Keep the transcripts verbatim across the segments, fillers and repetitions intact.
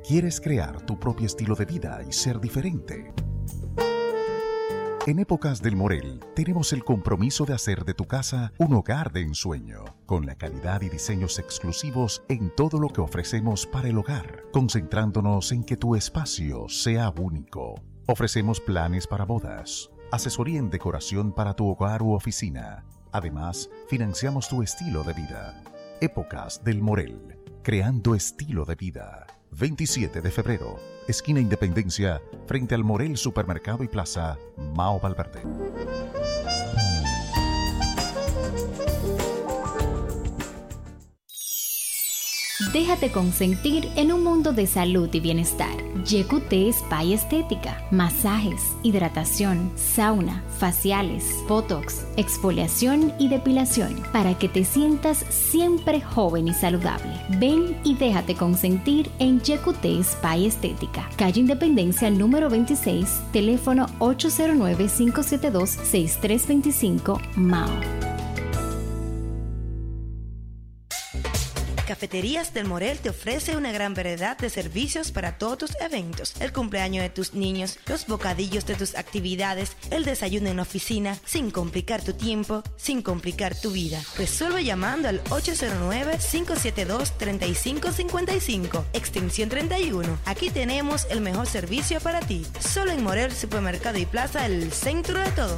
¿Quieres crear tu propio estilo de vida y ser diferente? En Épocas del Morel tenemos el compromiso de hacer de tu casa un hogar de ensueño, con la calidad y diseños exclusivos en todo lo que ofrecemos para el hogar, concentrándonos en que tu espacio sea único. Ofrecemos planes para bodas, asesoría en decoración para tu hogar u oficina. Además, financiamos tu estilo de vida. Épocas del Morel, creando estilo de vida. veintisiete de febrero, esquina Independencia, frente al Morel Supermercado y Plaza, Mao Valverde. Déjate consentir en un mundo de salud y bienestar. Y Q T Spa y Estética, masajes, hidratación, sauna, faciales, botox, exfoliación y depilación, para que te sientas siempre joven y saludable. Ven y déjate consentir en Y Q T Spa y Estética, calle Independencia número veintiséis, teléfono ocho cero nueve, cinco siete dos, seis tres dos cinco, Mao. Cafeterías del Morel te ofrece una gran variedad de servicios para todos tus eventos: el cumpleaños de tus niños, los bocadillos de tus actividades, el desayuno en la oficina, sin complicar tu tiempo, sin complicar tu vida. Resuelve llamando al ocho cero nueve, cinco siete dos, tres cinco cinco cinco, extensión treinta y uno. Aquí tenemos el mejor servicio para ti. Solo en Morel Supermercado y Plaza, el centro de todo.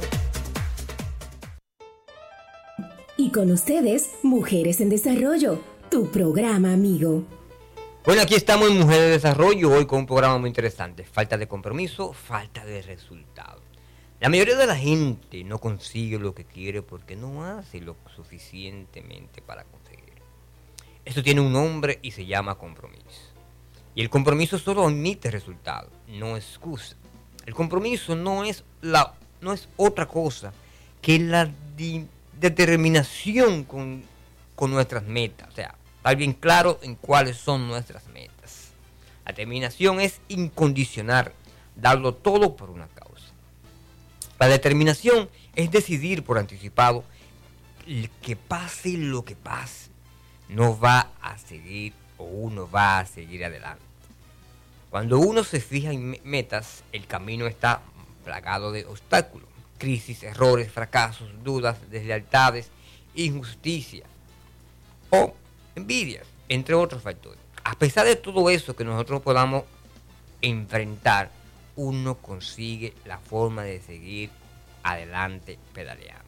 Y con ustedes, Mujeres en Desarrollo, tu programa amigo. Bueno, aquí estamos en Mujeres de Desarrollo, hoy con un programa muy interesante. Falta de compromiso, falta de resultado. La mayoría de la gente no consigue lo que quiere porque no hace lo suficientemente para conseguirlo. Esto tiene un nombre y se llama compromiso. Y el compromiso solo admite resultados, no excusa. El compromiso no es, la, no es otra cosa que la di, determinación con, con nuestras metas. O sea, estar bien claro en cuáles son nuestras metas. La determinación es incondicional, darlo todo por una causa. La determinación es decidir por anticipado que pase lo que pase, no va a seguir o uno va a seguir adelante. Cuando uno se fija en metas, el camino está plagado de obstáculos, crisis, errores, fracasos, dudas, deslealtades, injusticia o envidias, entre otros factores. A pesar de todo eso que nosotros podamos enfrentar, uno consigue la forma de seguir adelante pedaleando.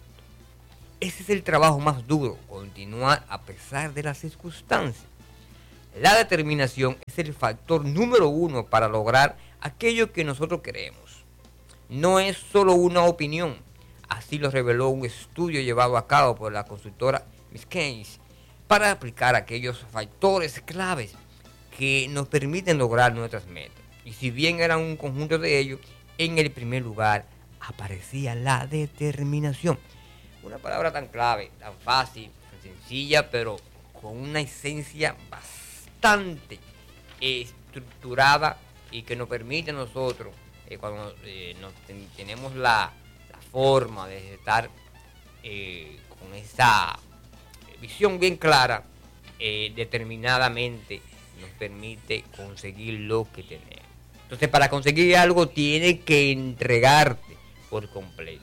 Ese es el trabajo más duro, continuar a pesar de las circunstancias. La determinación es el factor número uno para lograr aquello que nosotros queremos. No es solo una opinión, así lo reveló un estudio llevado a cabo por la consultora McKinsey para aplicar aquellos factores claves que nos permiten lograr nuestras metas. Y si bien eran un conjunto de ellos, en el primer lugar aparecía la determinación. Una palabra tan clave, tan fácil, tan sencilla, pero con una esencia bastante estructurada y que nos permite a nosotros, eh, cuando eh, nos ten, tenemos la, la forma de estar eh, con esa visión bien clara, eh, determinadamente nos permite conseguir lo que tenemos. Entonces, para conseguir algo tienes que entregarte por completo.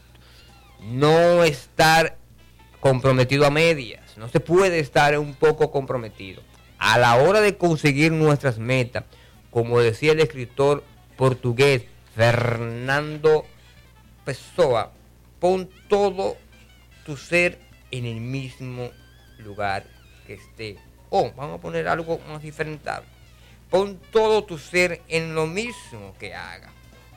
No estar comprometido a medias. No se puede estar un poco comprometido. A la hora de conseguir nuestras metas, como decía el escritor portugués Fernando Pessoa, pon todo tu ser en el mismo lugar que esté. O vamos a poner algo más diferente. Pon todo tu ser en lo mismo que haga.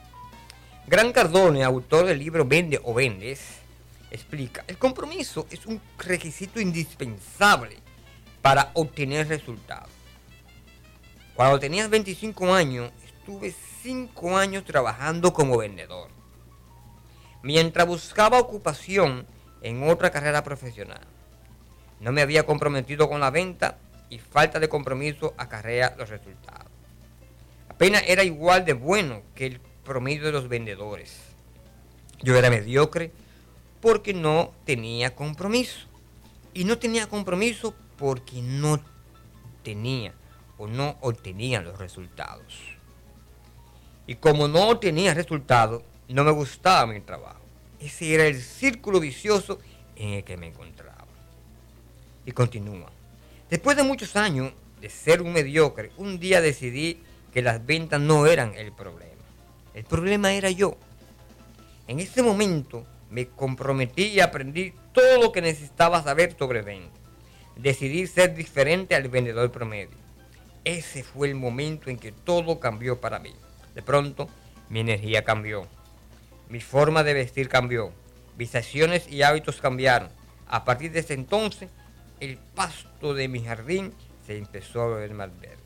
Gran Cardone, autor del libro Vende o Vendes, explica: el compromiso es un requisito indispensable para obtener resultados. Cuando tenías veinticinco años, estuve cinco años trabajando como vendedor, mientras buscaba ocupación en otra carrera profesional. No me había comprometido con la venta y falta de compromiso acarrea los resultados. Apenas era igual de bueno que el promedio de los vendedores. Yo era mediocre porque no tenía compromiso. Y no tenía compromiso porque no tenía o no obtenían los resultados. Y como no obtenía resultados, no me gustaba mi trabajo. Ese era el círculo vicioso en el que me encontraba. Y continúa. Después de muchos años de ser un mediocre, un día decidí que las ventas no eran el problema. El problema era yo. En ese momento me comprometí y aprendí todo lo que necesitaba saber sobre ventas. Decidí ser diferente al vendedor promedio. Ese fue el momento en que todo cambió para mí. De pronto, mi energía cambió. Mi forma de vestir cambió. Mis acciones y hábitos cambiaron. A partir de ese entonces, el pasto de mi jardín se empezó a ver más verde.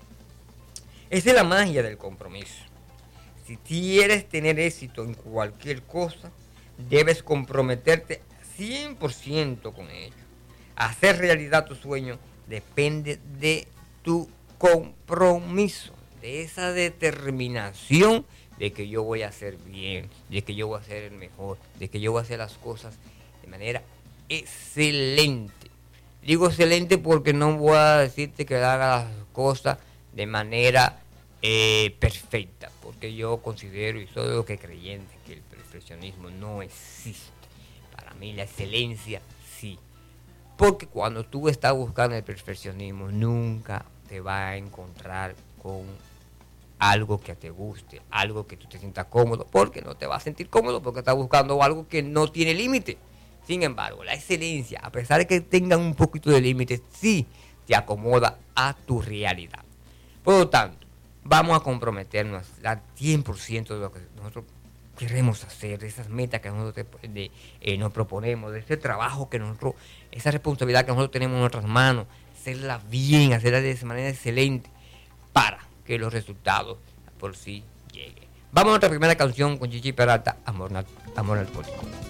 Esa es la magia del compromiso. Si quieres tener éxito en cualquier cosa, debes comprometerte cien por ciento con ello. Hacer realidad tu sueño depende de tu compromiso, de esa determinación de que yo voy a hacer bien, de que yo voy a hacer el mejor, de que yo voy a hacer las cosas de manera excelente. Digo excelente porque no voy a decirte que haga las cosas de manera eh, perfecta, porque yo considero y soy lo que creyente que el perfeccionismo no existe. Para mí la excelencia sí. Porque cuando tú estás buscando el perfeccionismo, nunca te vas a encontrar con algo que te guste, algo que tú te sientas cómodo, porque no te vas a sentir cómodo, porque estás buscando algo que no tiene límite. Sin embargo, la excelencia, a pesar de que tengan un poquito de límite, sí te acomoda a tu realidad. Por lo tanto, vamos a comprometernos al cien por ciento de lo que nosotros queremos hacer, de esas metas que nosotros de, eh, nos proponemos, de ese trabajo que nosotros, esa responsabilidad que nosotros tenemos en nuestras manos, hacerla bien, hacerla de esa manera excelente, para que los resultados por sí lleguen. Vamos a nuestra primera canción con Chichi Peralta, Amor, Amor Alcohólico.